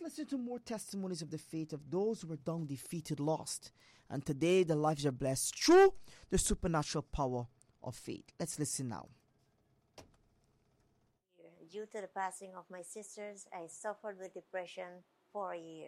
listen to more testimonies of the faith of those who were down, defeated, lost. And today their lives are blessed through the supernatural power of faith. Let's listen now. Due to the passing of my sisters, I suffered with depression for a year.